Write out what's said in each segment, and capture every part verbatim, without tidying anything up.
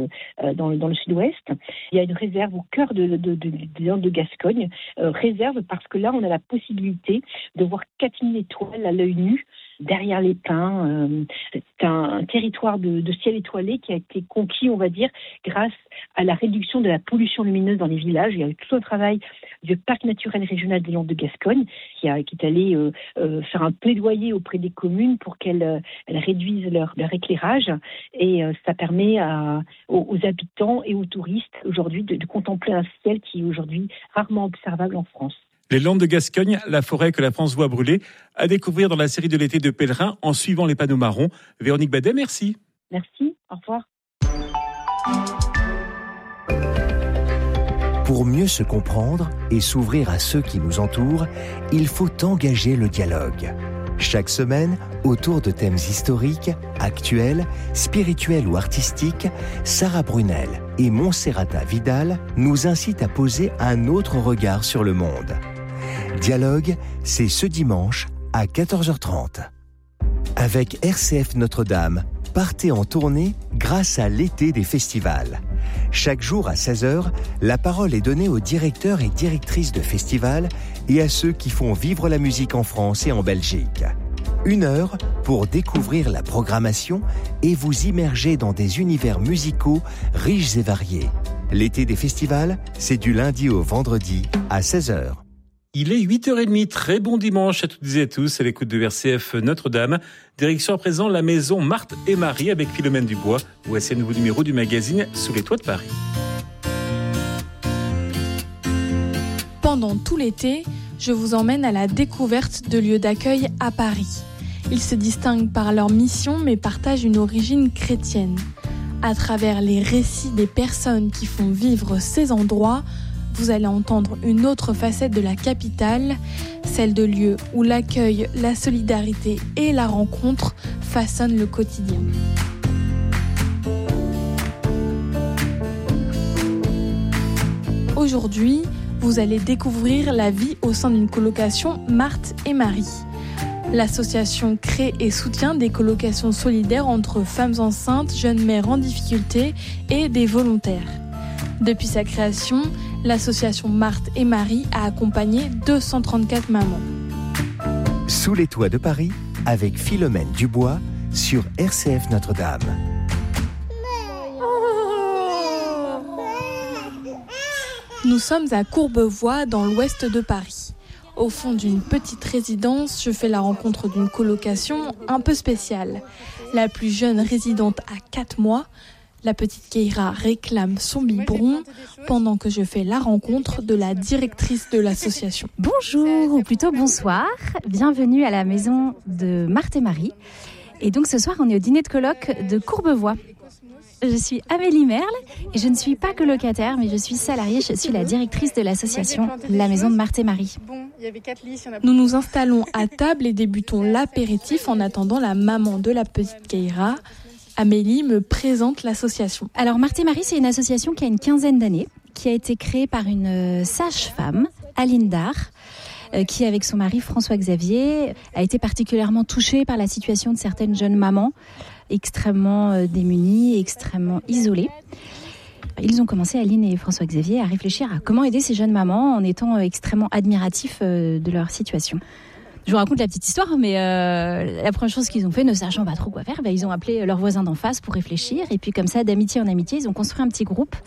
euh, dans, dans le sud-ouest. Il y a une réserve au cœur de, de, de, de, des Landes de Gascogne, euh, réserve parce que là, on a la possibilité de voir quatre mille étoiles à l'œil nu, derrière les pins. Euh, c'est un, un territoire de, de ciel étoilé qui a été conquis, on va dire, grâce à la réduction de la pollution lumineuse dans les villages. Il y a eu tout un travail du parc naturel régional des Landes de Gascogne qui, a, qui est allé euh, euh, faire un plaidoyer auprès des communes pour qu'elles euh, elles réduisent leur, leur éclairage. Et euh, ça permet à, aux, aux habitants et aux touristes aujourd'hui de, de contempler un ciel qui est aujourd'hui rarement observable en France. Les Landes de Gascogne, la forêt que la France voit brûler, à découvrir dans la série de l'été de Pèlerin en suivant les panneaux marrons. Véronique Badet, merci. Merci, au revoir. Pour mieux se comprendre et s'ouvrir à ceux qui nous entourent, il faut engager le dialogue. Chaque semaine, autour de thèmes historiques, actuels, spirituels ou artistiques, Sarah Brunel et Monserrata Vidal nous incitent à poser un autre regard sur le monde. Dialogue, c'est ce dimanche à quatorze heures trente. Avec R C F Notre-Dame, partez en tournée grâce à l'été des festivals. Chaque jour à seize heures, la parole est donnée aux directeurs et directrices de festivals et à ceux qui font vivre la musique en France et en Belgique. Une heure pour découvrir la programmation et vous immerger dans des univers musicaux riches et variés. L'été des festivals, c'est du lundi au vendredi à seize heures. Il est huit heures trente, très bon dimanche à toutes et à tous, à l'écoute de R C F Notre-Dame. Direction à présent la maison Marthe et Marie avec Philomène Dubois. Voici un nouveau numéro du magazine Sous les toits de Paris. Pendant tout l'été, je vous emmène à la découverte de lieux d'accueil à Paris. Ils se distinguent par leur mission mais partagent une origine chrétienne. À travers les récits des personnes qui font vivre ces endroits, vous allez entendre une autre facette de la capitale, celle de lieux où l'accueil, la solidarité et la rencontre façonnent le quotidien. Aujourd'hui, vous allez découvrir la vie au sein d'une colocation Marthe et Marie. L'association crée et soutient des colocations solidaires entre femmes enceintes, jeunes mères en difficulté et des volontaires. Depuis sa création, l'association Marthe et Marie a accompagné deux cent trente-quatre mamans. Sous les toits de Paris, avec Philomène Dubois sur R C F Notre-Dame. Nous sommes à Courbevoie, dans l'ouest de Paris. Au fond d'une petite résidence, je fais la rencontre d'une colocation un peu spéciale. La plus jeune résidente a quatre mois. La petite Keira réclame son biberon pendant que je fais la rencontre de la directrice de l'association. Bonjour, ou plutôt bonsoir. Bienvenue à la maison de Marthe et Marie. Et donc ce soir, on est au dîner de coloc de Courbevoie. Je suis Amélie Merle et je ne suis pas colocataire, mais je suis salariée. Je suis la directrice de l'association La Maison de Marthe et Marie. Nous nous installons à table et débutons l'apéritif en attendant la maman de la petite Keira. Amélie me présente l'association. Alors Marthe et Marie, c'est une association qui a une quinzaine d'années, qui a été créée par une sage-femme, Aline Dard, qui avec son mari François-Xavier a été particulièrement touchée par la situation de certaines jeunes mamans extrêmement démunies, extrêmement isolées. Ils ont commencé, Aline et François-Xavier, à réfléchir à comment aider ces jeunes mamans en étant extrêmement admiratifs de leur situation. Je vous raconte la petite histoire, mais euh, la première chose qu'ils ont fait, ne sachant pas trop quoi faire, bah, ils ont appelé leurs voisins d'en face pour réfléchir. Et puis comme ça, d'amitié en amitié, ils ont construit un petit groupe.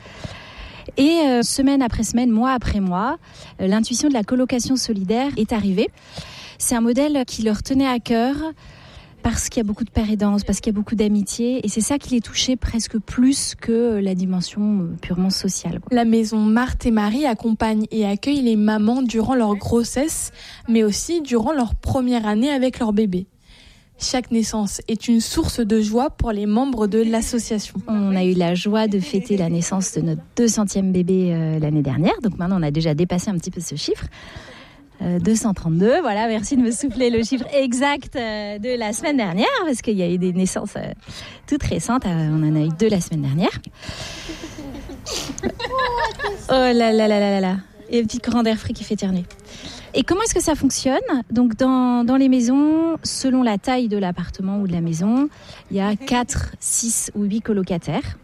Et euh, semaine après semaine, mois après mois, euh, l'intuition de la colocation solidaire est arrivée. C'est un modèle qui leur tenait à cœur parce qu'il y a beaucoup de père aidance, parce qu'il y a beaucoup d'amitié. Et c'est ça qui les touchait presque plus que la dimension purement sociale. La maison Marthe et Marie accompagne et accueille les mamans durant leur grossesse, mais aussi durant leur première année avec leur bébé. Chaque naissance est une source de joie pour les membres de l'association. On a eu la joie de fêter la naissance de notre deux centième bébé euh, l'année dernière. Donc maintenant, on a déjà dépassé un petit peu ce chiffre. Euh, deux cent trente-deux, voilà, merci de me souffler le chiffre exact euh, de la semaine dernière, parce qu'il y a eu des naissances euh, toutes récentes, euh, on en a eu deux la semaine dernière. Oh là là là là là là, et un petit courant d'air frais qui fait éternuer. Et comment est-ce que ça fonctionne ? Donc dans, dans les maisons, selon la taille de l'appartement ou de la maison, il y a quatre, six ou huit colocataires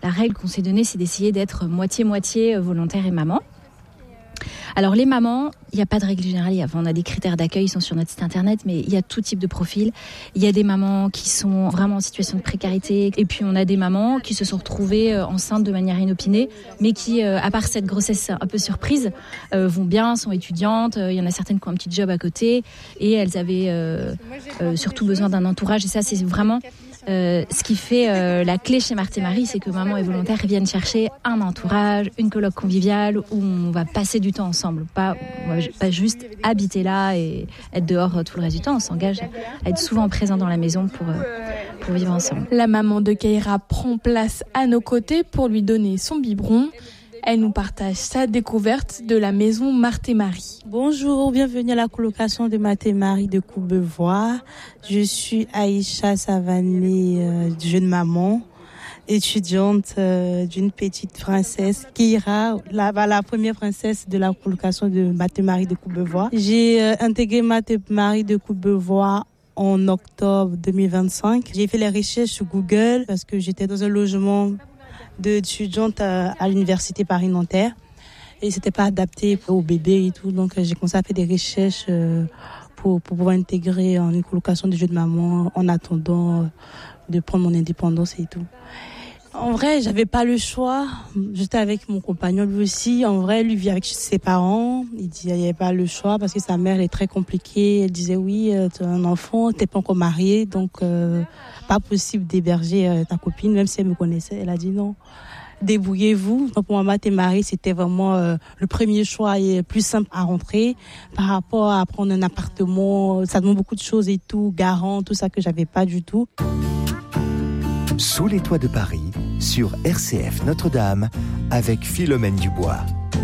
La règle qu'on s'est donnée, c'est d'essayer d'être moitié-moitié volontaire et maman. Alors les mamans, il n'y a pas de règle générale. Enfin, on a des critères d'accueil, ils sont sur notre site internet, mais il y a tout type de profil. Il y a des mamans qui sont vraiment en situation de précarité, et puis on a des mamans qui se sont retrouvées enceintes de manière inopinée, mais qui, à part cette grossesse un peu surprise, vont bien, sont étudiantes. Il y en a certaines qui ont un petit job à côté, et elles avaient euh, euh, surtout besoin d'un entourage. Et ça, c'est vraiment Euh, ce qui fait euh, la clé chez Marthe et Marie, c'est que maman et volontaire viennent chercher un entourage, une coloc conviviale où on va passer du temps ensemble, pas, on va pas juste habiter là et être dehors tout le reste du temps. On s'engage à être souvent présent dans la maison pour, euh, pour vivre ensemble. La maman de Keira prend place à nos côtés pour lui donner son biberon. Elle nous partage sa découverte de la maison Marthe et Marie. Bonjour, bienvenue à la colocation de Marthe et Marie de Courbevoie. Je suis Aïcha Savané, euh, jeune maman, étudiante euh, d'une petite princesse, Keira, la, la première princesse de la colocation de Marthe et Marie de Courbevoie. J'ai euh, intégré Marthe et Marie de Courbevoie en octobre deux mille vingt-cinq. J'ai fait les recherches sur Google parce que j'étais dans un logement d'étudiante à, à l'université Paris-Nanterre et c'était pas adapté aux bébés et tout, donc j'ai commencé à faire des recherches euh, pour, pour pouvoir intégrer en une colocation de jeunes mamans en attendant euh, de prendre mon indépendance et tout. En vrai, j'avais pas le choix. J'étais avec mon compagnon, lui aussi. En vrai, lui vit avec ses parents. Il dit, il n'y avait pas le choix parce que sa mère est très compliquée. Elle disait, oui, tu as un enfant, t'es pas encore mariée, donc euh, pas possible d'héberger euh, ta copine, même si elle me connaissait. Elle a dit non. Débrouillez-vous. Donc pour moi, Marthe et Marie, c'était vraiment euh, le premier choix et le plus simple à rentrer par rapport à prendre un appartement. Ça demande beaucoup de choses et tout, garant, tout ça que j'avais pas du tout. Sous les toits de Paris, sur R C F Notre-Dame, avec Philomène Dubois.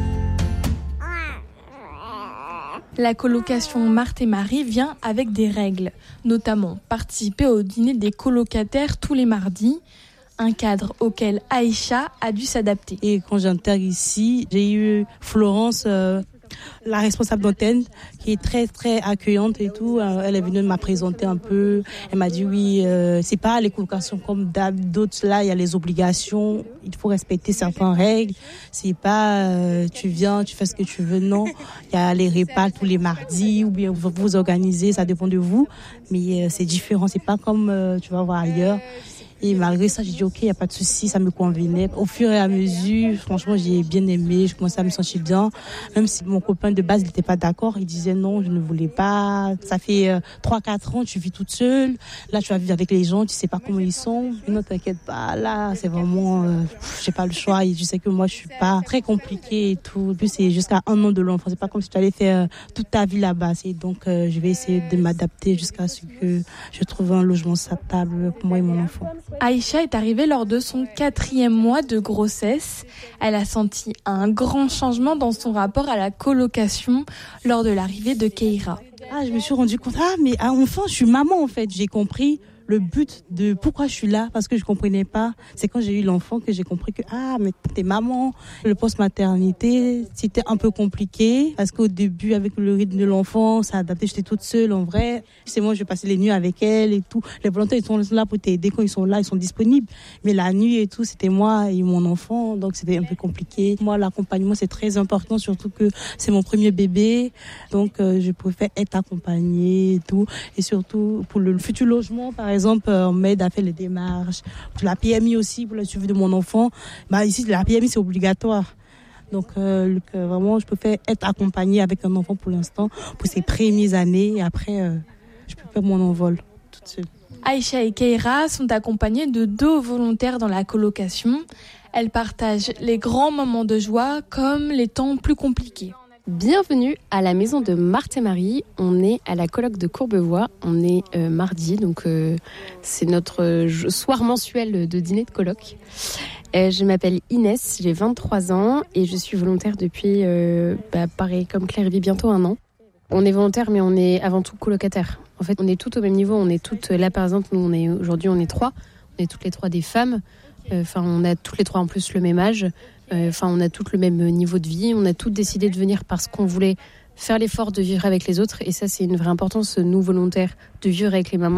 La colocation Marthe et Marie vient avec des règles, notamment participer au dîner des colocataires tous les mardis, un cadre auquel Aïcha a dû s'adapter. Et quand j'intègre ici, j'ai eu Florence, euh, la responsable d'antenne, qui est très très accueillante et tout. Elle est venue me présenter un peu. Elle m'a dit oui, euh, c'est pas les colocations comme d'autres, là il y a les obligations, il faut respecter certaines règles. C'est pas euh, tu viens, tu fais ce que tu veux, non. Il y a les repas tous les mardis ou bien vous vous organisez, ça dépend de vous, mais euh, c'est différent, c'est pas comme euh, tu vas voir ailleurs. Et malgré ça, j'ai dit ok, il n'y a pas de souci, ça me convenait. Au fur et à mesure, franchement, j'ai bien aimé, je commençais à me sentir bien. Même si mon copain de base n'était pas d'accord, il disait non, je ne voulais pas. Ça fait euh, trois quatre ans, tu vis toute seule. Là, tu vas vivre avec les gens, tu sais pas comment ils sont. Et non, t'inquiète pas, là, c'est vraiment, euh, j'ai pas le choix. Et je sais que moi, je suis pas très compliquée et tout. En plus, c'est jusqu'à un an de l'enfant. C'est pas comme si tu allais faire euh, toute ta vie là-bas. Et donc, euh, je vais essayer de m'adapter jusqu'à ce que je trouve un logement stable pour moi et mon enfant. Aïcha est arrivée lors de son quatrième mois de grossesse. Elle a senti un grand changement dans son rapport à la colocation lors de l'arrivée de Keira. Ah, je me suis rendu compte, ah, mais ah, enfin, je suis maman en fait. J'ai compris le but de pourquoi je suis là, parce que je comprenais pas. C'est quand j'ai eu l'enfant que j'ai compris que, ah, mais t'es maman. Le post-maternité, c'était un peu compliqué, parce qu'au début, avec le rythme de l'enfant, ça a adapté, j'étais toute seule, en vrai. C'est moi, je vais passer les nuits avec elle et tout. Les volontaires, ils sont là pour t'aider quand ils sont là, ils sont disponibles. Mais la nuit et tout, c'était moi et mon enfant, donc c'était un peu compliqué. Moi, l'accompagnement, c'est très important, surtout que c'est mon premier bébé. Donc, euh, je préfère être accompagnée et tout. Et surtout, pour le futur logement, par exemple, Par exemple, on m'aide à faire les démarches. Pour la P M I aussi, pour le suivi de mon enfant. Bah, ici, la P M I, c'est obligatoire. Donc, euh, vraiment, je peux faire être accompagnée avec un enfant pour l'instant, pour ses premières années. Et après, euh, je peux faire mon envol toute seule. Aïcha et Keira sont accompagnées de deux volontaires dans la colocation. Elles partagent les grands moments de joie comme les temps plus compliqués. Bienvenue à la maison de Marthe et Marie. On est à la coloc de Courbevoie. On est euh, mardi, donc euh, c'est notre euh, soir mensuel de dîner de coloc. Euh, je m'appelle Inès, j'ai vingt-trois ans et je suis volontaire depuis, euh, bah, pareil comme Claire vit, bientôt un an. On est volontaire, mais on est avant tout colocataire. En fait, on est toutes au même niveau. On est toutes là, par exemple, nous, on est aujourd'hui, on est trois. On est toutes les trois des femmes. Enfin, euh, on a toutes les trois en plus le même âge. Enfin, euh, on a toutes le même niveau de vie. On a toutes décidé de venir parce qu'on voulait faire l'effort de vivre avec les autres. Et ça, c'est une vraie importance, nous, volontaires, de vivre avec les mamans.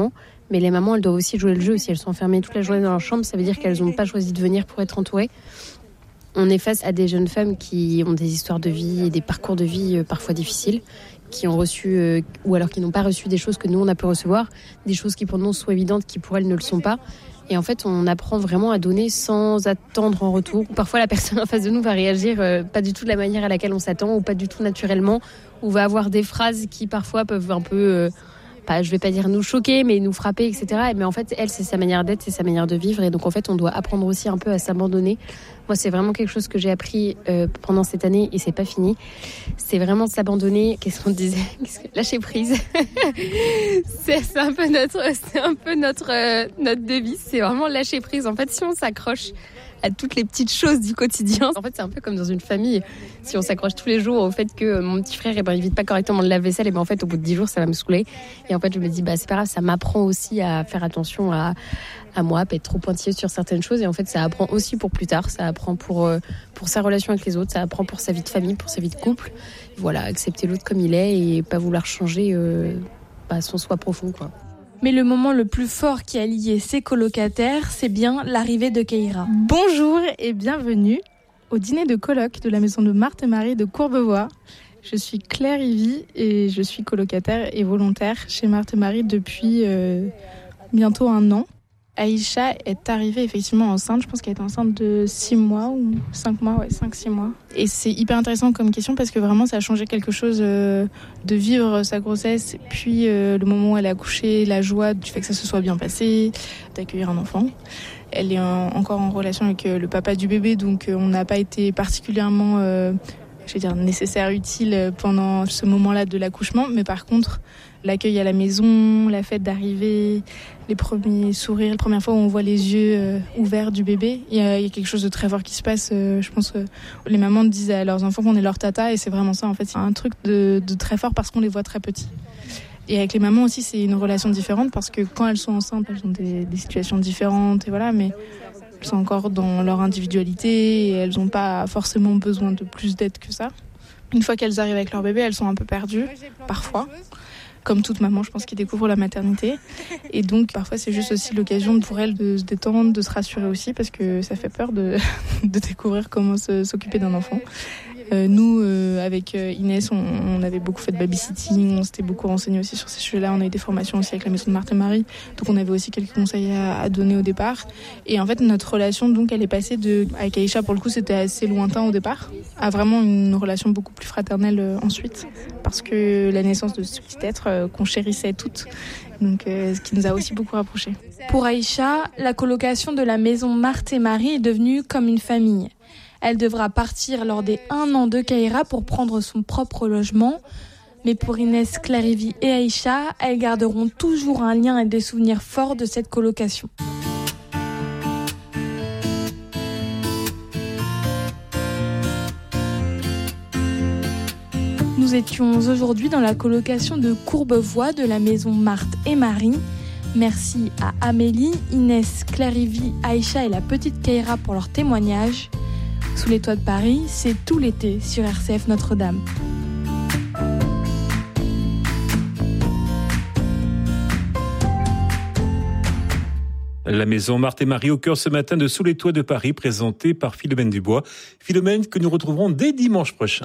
Mais les mamans, elles doivent aussi jouer le jeu. Si elles sont enfermées toute la journée dans leur chambre, ça veut dire qu'elles n'ont pas choisi de venir pour être entourées. On est face à des jeunes femmes qui ont des histoires de vie et des parcours de vie euh, parfois difficiles, qui ont reçu, euh, ou alors qui n'ont pas reçu des choses que nous, on a pu recevoir, des choses qui pour nous sont évidentes, qui pour elles ne le sont pas. Et en fait, on apprend vraiment à donner sans attendre en retour. Parfois, la personne en face de nous va réagir euh, pas du tout de la manière à laquelle on s'attend, ou pas du tout naturellement, ou va avoir des phrases qui parfois peuvent un peu... Euh, Pas, je vais pas dire nous choquer, mais nous frapper, et cetera. Mais en fait, elle, c'est sa manière d'être, c'est sa manière de vivre. Et donc, en fait, on doit apprendre aussi un peu à s'abandonner. Moi, c'est vraiment quelque chose que j'ai appris euh, pendant cette année et c'est pas fini. C'est vraiment s'abandonner. Qu'est-ce qu'on disait ? Lâcher prise. c'est, c'est un peu notre, c'est un peu notre, euh, notre devise. C'est vraiment lâcher prise. En fait, si on s'accroche à toutes les petites choses du quotidien. En fait, c'est un peu comme dans une famille. Si on s'accroche tous les jours au fait que mon petit frère, eh ben, il vide pas correctement le lave-vaisselle, et ben, en fait, au bout de dix jours, ça va me saouler. Et en fait, je me dis, bah, c'est pas grave, ça m'apprend aussi à faire attention à, à moi, à pas être trop pointilleuse sur certaines choses. Et en fait, ça apprend aussi pour plus tard. Ça apprend pour, euh, pour sa relation avec les autres. Ça apprend pour sa vie de famille, pour sa vie de couple. Voilà, accepter l'autre comme il est et pas vouloir changer euh, bah, son soi profond, quoi. Mais le moment le plus fort qui a lié ses colocataires, c'est bien l'arrivée de Keira. Bonjour et bienvenue au dîner de coloc de la maison de Marthe et Marie de Courbevoie. Je suis Claire Ivy et je suis colocataire et volontaire chez Marthe et Marie depuis euh, bientôt un an. Aïcha est arrivée effectivement enceinte, je pense qu'elle était enceinte de six mois ou cinq mois, ouais, cinq six mois. Et c'est hyper intéressant comme question parce que vraiment ça a changé quelque chose euh, de vivre sa grossesse, puis euh, le moment où elle a accouché, la joie du fait que ça se soit bien passé, d'accueillir un enfant. Elle est en, encore en relation avec euh, le papa du bébé, donc euh, on n'a pas été particulièrement... Euh, je vais dire nécessaire, utile pendant ce moment-là de l'accouchement, mais par contre l'accueil à la maison, la fête d'arrivée, les premiers sourires, la première fois où on voit les yeux euh, ouverts du bébé, il y, y a quelque chose de très fort qui se passe. Euh, je pense que les mamans disent à leurs enfants qu'on est leur tata, et c'est vraiment ça en fait, c'est un truc de, de très fort parce qu'on les voit très petits. Et avec les mamans aussi, c'est une relation différente parce que quand elles sont enceintes, elles ont des, des situations différentes, et voilà, mais elles sont encore dans leur individualité et elles n'ont pas forcément besoin de plus d'aide que ça. Une fois qu'elles arrivent avec leur bébé, elles sont un peu perdues, parfois. Comme toute maman, je pense, qui découvre la maternité. Et donc, parfois, c'est juste aussi l'occasion pour elles de se détendre, de se rassurer aussi, parce que ça fait peur de, de découvrir comment se, s'occuper d'un enfant. Euh, nous, euh, avec Inès, on, on avait beaucoup fait de babysitting, on s'était beaucoup renseigné aussi sur ces sujets-là. On a eu des formations aussi avec la maison de Marthe et Marie, donc on avait aussi quelques conseils à, à donner au départ. Et en fait, notre relation, donc, elle est passée de, avec Aïcha, pour le coup, c'était assez lointain au départ, à vraiment une relation beaucoup plus fraternelle euh, ensuite, parce que la naissance de ce petit être euh, qu'on chérissait toutes, donc euh, ce qui nous a aussi beaucoup rapprochés. Pour Aïcha, la colocation de la maison Marthe et Marie est devenue comme une famille. Elle devra partir lors des un an de Keira pour prendre son propre logement. Mais pour Inès, Claire Ivy et Aïcha, elles garderont toujours un lien et des souvenirs forts de cette colocation. Nous étions aujourd'hui dans la colocation de Courbevoie de la maison Marthe et Marie. Merci à Amélie, Inès, Claire Ivy, Aïcha et la petite Keira pour leur témoignage. Sous les toits de Paris, c'est tout l'été sur R C F Notre-Dame. La maison Marthe et Marie au cœur ce matin de Sous les toits de Paris, présentée par Philomène Dubois. Philomène que nous retrouverons dès dimanche prochain.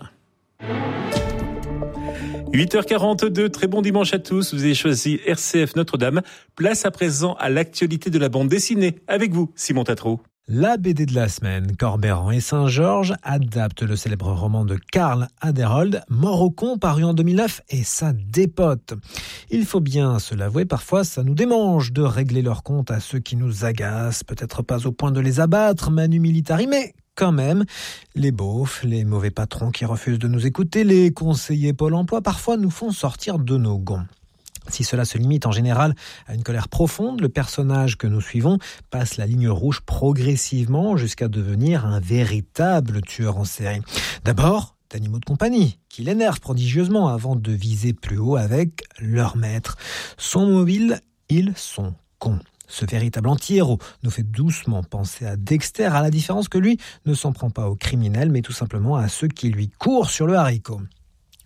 huit heures quarante-deux, très bon dimanche à tous. Vous avez choisi R C F Notre-Dame. Place à présent à l'actualité de la bande dessinée. Avec vous, Simon Tatro. La B D de la semaine, Corberan et Saint-Georges adapte le célèbre roman de Karl Aderhold, Mort au con, paru en deux mille neuf, et ça dépote. Il faut bien se l'avouer, parfois ça nous démange de régler leurs comptes à ceux qui nous agacent, peut-être pas au point de les abattre, manu militari, mais quand même, les beaufs, les mauvais patrons qui refusent de nous écouter, les conseillers Pôle emploi, parfois nous font sortir de nos gonds. Si cela se limite en général à une colère profonde, le personnage que nous suivons passe la ligne rouge progressivement jusqu'à devenir un véritable tueur en série. D'abord, d'animaux de compagnie, qui l'énervent prodigieusement avant de viser plus haut avec leur maître. Son mobile, ils sont cons. Ce véritable anti-héros nous fait doucement penser à Dexter, à la différence que lui ne s'en prend pas aux criminels, mais tout simplement à ceux qui lui courent sur le haricot.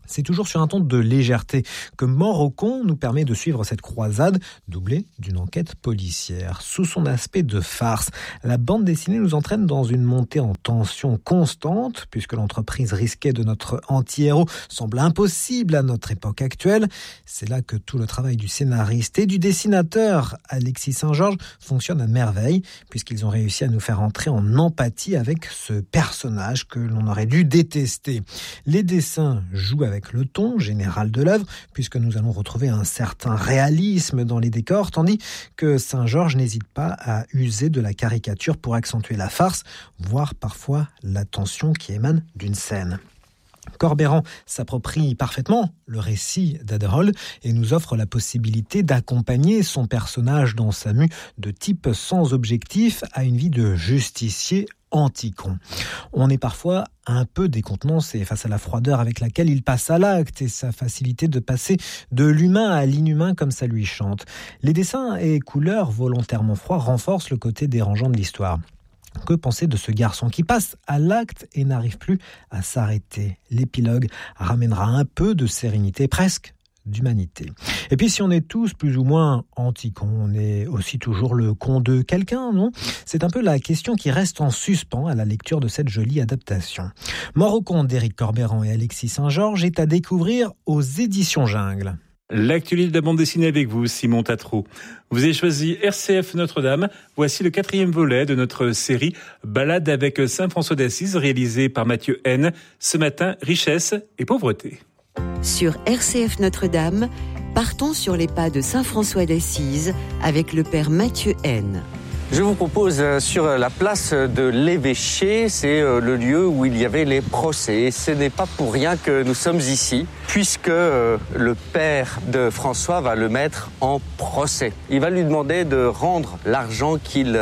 c'est toujours sur un ton de légèreté que Mort au con nous permet de suivre cette croisade, doublée d'une enquête policière. Sous son aspect de farce, la bande dessinée nous entraîne dans une montée en tension constante, puisque l'entreprise risquée de notre anti-héros semble impossible à notre époque actuelle. C'est là que tout le travail du scénariste et du dessinateur Alexis Saint-Georges fonctionne à merveille, puisqu'ils ont réussi à nous faire entrer en empathie avec ce personnage que l'on aurait dû détester. Les dessins jouent avec le ton général de l'œuvre, puisque nous allons retrouver un certain réalisme dans les décors, tandis que Saint-Georges n'hésite pas à user de la caricature pour accentuer la farce, voire parfois la tension qui émane d'une scène. Corbeyran s'approprie parfaitement le récit d'Aderhold et nous offre la possibilité d'accompagner son personnage dans sa mue de type sans objectif à une vie de justicier anti-con. On est parfois un peu décontenancé face à la froideur avec laquelle il passe à l'acte et sa facilité de passer de l'humain à l'inhumain comme ça lui chante. Les dessins et couleurs volontairement froids renforcent le côté dérangeant de l'histoire. Que penser de ce garçon qui passe à l'acte et n'arrive plus à s'arrêter? L'épilogue ramènera un peu de sérénité, presque d'humanité. Et puis si on est tous plus ou moins anti-con, on est aussi toujours le con de quelqu'un, non? C'est un peu la question qui reste en suspens à la lecture de cette jolie adaptation. Mort au con d'Éric Corbeyran et Alexis Saint-Georges est à découvrir aux éditions Jungle. L'actualité de la bande dessinée avec vous, Simon Tatro. Vous avez choisi R C F Notre-Dame. Voici le quatrième volet de notre série Balade avec Saint François d'Assise, réalisée par Mathieu N. Ce matin, richesse et pauvreté. Sur R C F Notre-Dame, partons sur les pas de Saint François d'Assise avec le père Mathieu N. Je vous propose sur la place de l'évêché, c'est le lieu où il y avait les procès. Et ce n'est pas pour rien que nous sommes ici, puisque le père de François va le mettre en procès. Il va lui demander de rendre l'argent qu'il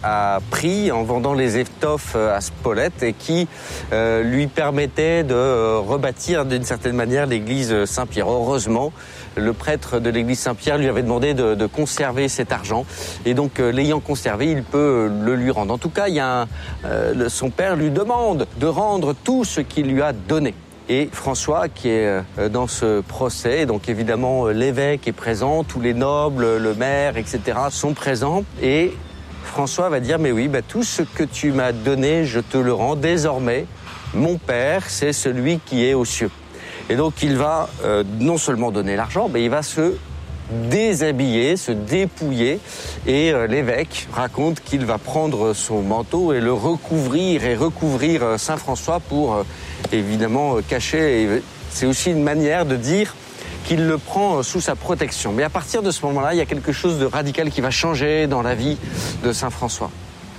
a pris en vendant les étoffes à Spolète et qui lui permettait de rebâtir d'une certaine manière l'église Saint-Pierre. Heureusement, le prêtre de l'église Saint-Pierre lui avait demandé de, de conserver cet argent. Et donc, euh, l'ayant conservé, il peut le lui rendre. En tout cas, il y a un, euh, le, son père lui demande de rendre tout ce qu'il lui a donné. Et François, qui est euh, dans ce procès, donc évidemment, euh, l'évêque est présent, tous les nobles, le maire, et cetera sont présents. Et François va dire, mais oui, bah, tout ce que tu m'as donné, je te le rends désormais. Mon père, c'est celui qui est aux cieux. Et donc, il va euh, non seulement donner l'argent, mais il va se déshabiller, se dépouiller. Et euh, l'évêque raconte qu'il va prendre son manteau et le recouvrir et recouvrir euh, Saint François pour, euh, évidemment, euh, cacher. Et c'est aussi une manière de dire qu'il le prend euh, sous sa protection. Mais à partir de ce moment-là, il y a quelque chose de radical qui va changer dans la vie de Saint François.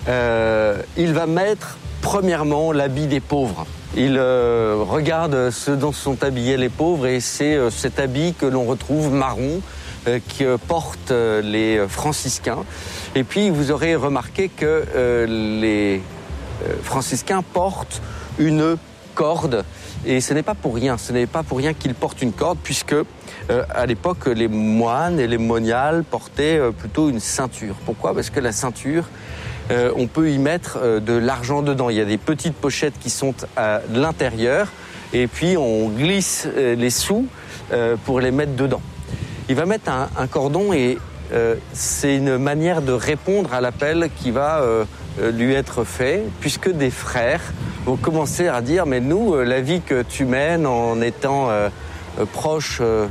Euh, il va mettre, premièrement, l'habit des pauvres. Il euh, regarde ce dont sont habillés les pauvres et c'est euh, cet habit que l'on retrouve marron euh, que euh, portent euh, les franciscains. Et puis vous aurez remarqué que euh, les euh, franciscains portent une corde et ce n'est pas pour rien, ce n'est pas pour rien qu'ils portent une corde puisque euh, à l'époque les moines et les moniales portaient euh, plutôt une ceinture. Pourquoi ? Parce que la ceinture, Euh, on peut y mettre euh, de l'argent dedans. Il y a des petites pochettes qui sont à l'intérieur et puis on glisse euh, les sous euh, pour les mettre dedans. Il va mettre un, un cordon et euh, c'est une manière de répondre à l'appel qui va euh, lui être fait puisque des frères vont commencer à dire mais nous, euh, la vie que tu mènes en étant euh, euh, proche euh,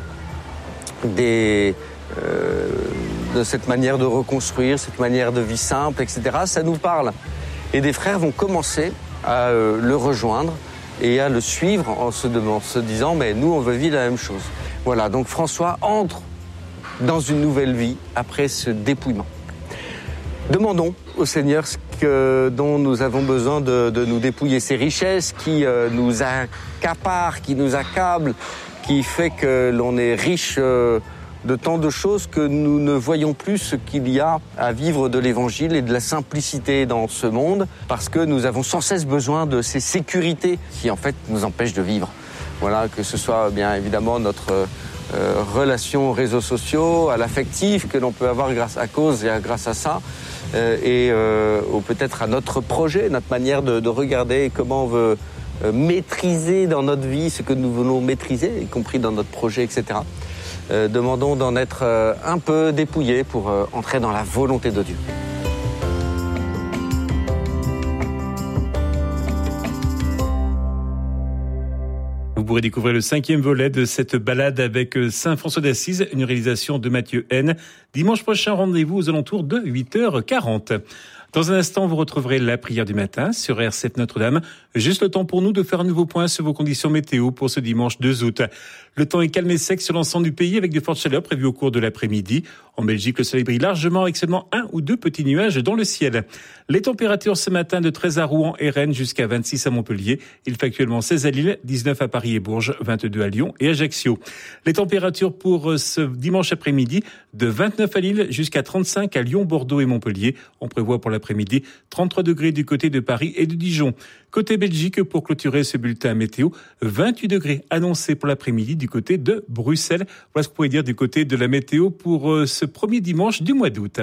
des... Euh, de cette manière de reconstruire, cette manière de vie simple, et cetera, ça nous parle. Et des frères vont commencer à euh, le rejoindre et à le suivre en se, en se disant, mais nous, on veut vivre la même chose. Voilà, donc François entre dans une nouvelle vie après ce dépouillement. Demandons au Seigneur ce que, dont nous avons besoin de, de nous dépouiller, ces richesses qui euh, nous accaparent, qui nous accablent, qui fait que l'on est riche euh, de tant de choses que nous ne voyons plus ce qu'il y a à vivre de l'évangile et de la simplicité dans ce monde, parce que nous avons sans cesse besoin de ces sécurités qui en fait nous empêchent de vivre. Voilà, que ce soit bien évidemment notre euh, relation aux réseaux sociaux, à l'affectif que l'on peut avoir grâce à cause et à, grâce à ça, euh, et euh, ou peut-être à notre projet, notre manière de, de regarder comment on veut euh, maîtriser dans notre vie ce que nous voulons maîtriser, y compris dans notre projet, et cetera. Euh, demandons d'en être euh, un peu dépouillés pour euh, entrer dans la volonté de Dieu. Vous pourrez découvrir le cinquième volet de cette balade avec Saint François d'Assise, une réalisation de Mathieu N. Dimanche prochain, rendez-vous aux alentours de huit heures quarante. Dans un instant, vous retrouverez la prière du matin sur R C F Notre-Dame. Juste le temps pour nous de faire un nouveau point sur vos conditions météo pour ce dimanche deux août. Le temps est calme et sec sur l'ensemble du pays avec de fortes chaleurs prévues au cours de l'après-midi. En Belgique, le soleil brille largement avec seulement un ou deux petits nuages dans le ciel. Les températures ce matin de treize à Rouen et Rennes jusqu'à vingt-six à Montpellier. Il fait actuellement seize à Lille, dix-neuf à Paris et Bourges, vingt-deux à Lyon et Ajaccio. Les températures pour ce dimanche après-midi de vingt-neuf à Lille jusqu'à trente-cinq à Lyon, Bordeaux et Montpellier. On prévoit pour l'après-midi trente-trois degrés du côté de Paris et de Dijon. Côté Belgique, pour clôturer ce bulletin météo, vingt-huit degrés annoncés pour l'après-midi du côté de Bruxelles. Voilà ce que vous pouvez dire du côté de la météo pour ce premier dimanche du mois d'août.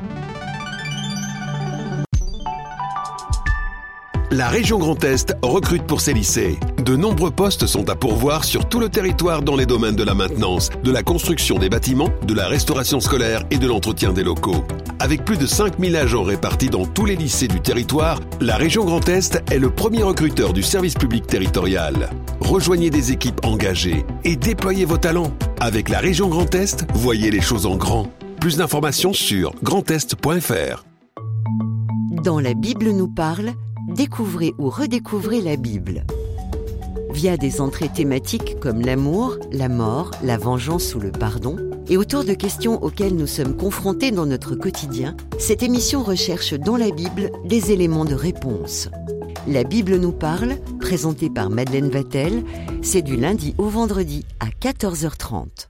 La région Grand Est recrute pour ses lycées. De nombreux postes sont à pourvoir sur tout le territoire dans les domaines de la maintenance, de la construction des bâtiments, de la restauration scolaire et de l'entretien des locaux. Avec plus de cinq mille agents répartis dans tous les lycées du territoire, la région Grand Est est le premier recruteur du service public territorial. Rejoignez des équipes engagées et déployez vos talents. Avec la région Grand Est, voyez les choses en grand. Plus d'informations sur grand est point f r. Dans la Bible nous parle, découvrez ou redécouvrez la Bible. Via des entrées thématiques comme l'amour, la mort, la vengeance ou le pardon, et autour de questions auxquelles nous sommes confrontés dans notre quotidien, cette émission recherche dans la Bible des éléments de réponse. La Bible nous parle, présentée par Madeleine Vatel, c'est du lundi au vendredi à quatorze heures trente.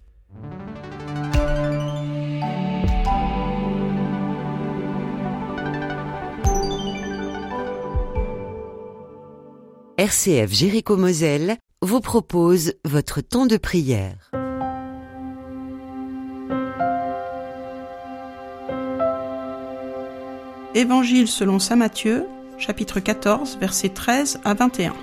R C F Jéricho-Moselle vous propose votre temps de prière. Évangile selon saint Matthieu, chapitre quatorze, versets treize à vingt et un.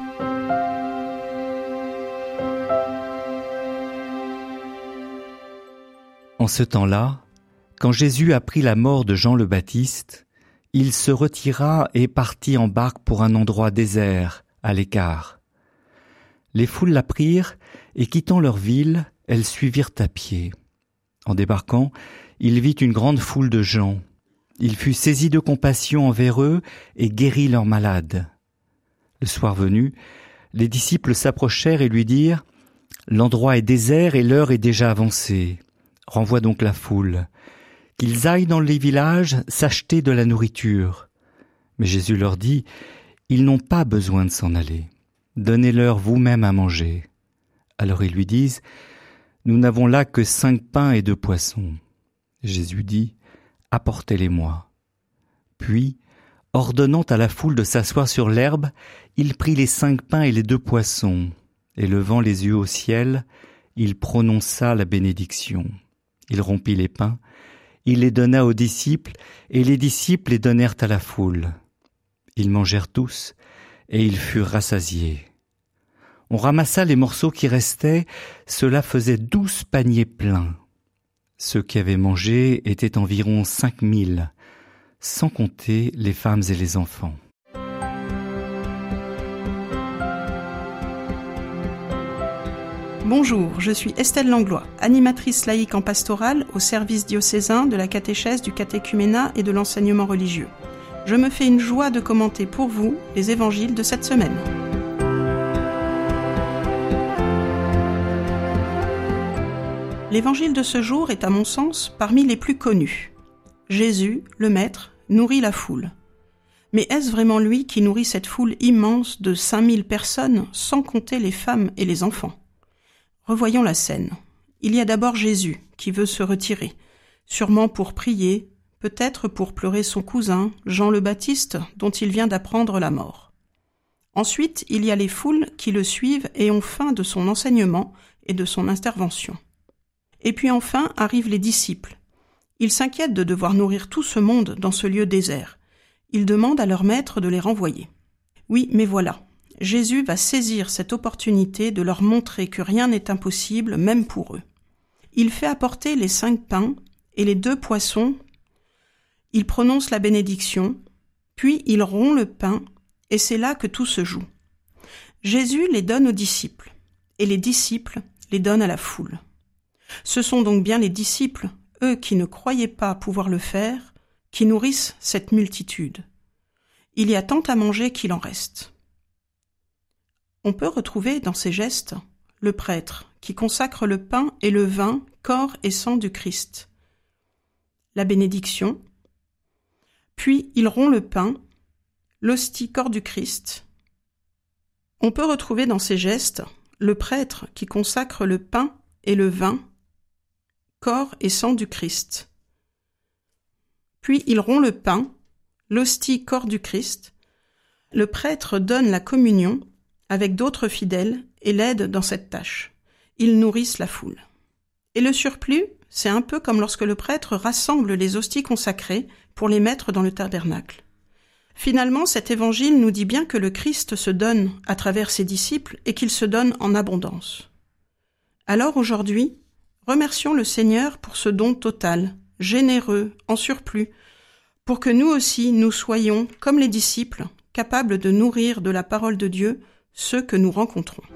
En ce temps-là, quand Jésus apprit la mort de Jean le Baptiste, il se retira et partit en barque pour un endroit désert, à l'écart. Les foules la prirent et quittant leur ville, elles suivirent à pied. En débarquant, il vit une grande foule de gens. Il fut saisi de compassion envers eux et guérit leurs malades. Le soir venu, les disciples s'approchèrent et lui dirent « L'endroit est désert et l'heure est déjà avancée. Renvoie donc la foule, qu'ils aillent dans les villages s'acheter de la nourriture. » Mais Jésus leur dit « Ils n'ont pas besoin de s'en aller. Donnez-leur vous-même à manger. » Alors ils lui disent « Nous n'avons là que cinq pains et deux poissons. » Jésus dit « Apportez-les-moi. » Puis, ordonnant à la foule de s'asseoir sur l'herbe, il prit les cinq pains et les deux poissons, et levant les yeux au ciel, il prononça la bénédiction. Il rompit les pains, il les donna aux disciples, et les disciples les donnèrent à la foule. Ils mangèrent tous, et ils furent rassasiés. On ramassa les morceaux qui restaient, cela faisait douze paniers pleins. Ceux qui avaient mangé étaient environ cinq mille, sans compter les femmes et les enfants. Bonjour, je suis Estelle Langlois, animatrice laïque en pastorale au service diocésain de la catéchèse, du catéchuménat et de l'enseignement religieux. Je me fais une joie de commenter pour vous les évangiles de cette semaine. L'évangile de ce jour est à mon sens parmi les plus connus. Jésus, le Maître, nourrit la foule. Mais est-ce vraiment lui qui nourrit cette foule immense de cinq mille personnes, sans compter les femmes et les enfants ? Revoyons la scène. Il y a d'abord Jésus qui veut se retirer, sûrement pour prier, peut-être pour pleurer son cousin, Jean le Baptiste, dont il vient d'apprendre la mort. Ensuite, il y a les foules qui le suivent et ont faim de son enseignement et de son intervention. Et puis enfin arrivent les disciples. Ils s'inquiètent de devoir nourrir tout ce monde dans ce lieu désert. Ils demandent à leur maître de les renvoyer. Oui, mais voilà, Jésus va saisir cette opportunité de leur montrer que rien n'est impossible, même pour eux. Il fait apporter les cinq pains et les deux poissons. Il prononce la bénédiction, puis il rompt le pain, et c'est là que tout se joue. Jésus les donne aux disciples, et les disciples les donnent à la foule. Ce sont donc bien les disciples, eux qui ne croyaient pas pouvoir le faire, qui nourrissent cette multitude. Il y a tant à manger qu'il en reste. On peut retrouver dans ces gestes le prêtre qui consacre le pain et le vin, corps et sang du Christ. La bénédiction, puis il rompt le pain, l'hostie corps du Christ. On peut retrouver dans ces gestes le prêtre qui consacre le pain et le vin, corps et sang du Christ. Puis il rompt le pain, l'hostie corps du Christ. Le prêtre donne la communion avec d'autres fidèles et l'aide dans cette tâche. Ils nourrissent la foule. Et le surplus, c'est un peu comme lorsque le prêtre rassemble les hosties consacrées pour les mettre dans le tabernacle. Finalement, cet évangile nous dit bien que le Christ se donne à travers ses disciples et qu'il se donne en abondance. Alors aujourd'hui, remercions le Seigneur pour ce don total, généreux, en surplus, pour que nous aussi, nous soyons, comme les disciples, capables de nourrir de la parole de Dieu ceux que nous rencontrons.